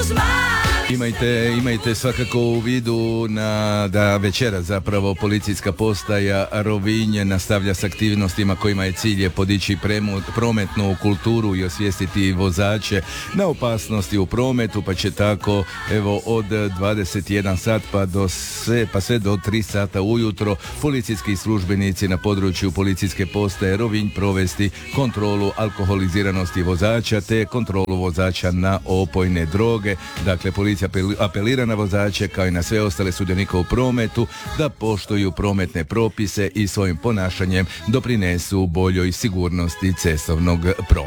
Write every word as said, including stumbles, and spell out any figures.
Imajte, imajte svakako u vidu na, da večera zapravo policijska postaja Rovinj nastavlja s aktivnostima kojima je cilj je podići premu, prometnu kulturu i osvijestiti vozače na opasnosti u prometu, pa će tako evo od dvadeset jedan sat pa, do sve, pa sve do tri sata ujutro policijski službenici na području policijske postaje Rovinj provesti kontrolu alkoholiziranosti vozača te kontrolu vozača na opojne droge. Dakle, policija apelira na vozače kao i na sve ostale sudionike u prometu da poštuju prometne propise i svojim ponašanjem doprinesu boljoj sigurnosti cestovnog prometa.